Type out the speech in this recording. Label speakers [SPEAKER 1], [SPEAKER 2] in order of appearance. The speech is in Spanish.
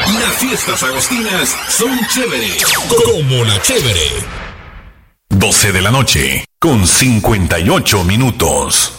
[SPEAKER 1] Las fiestas agostinas son chéveres, como la chévere. 12 de la noche, con 58 minutos.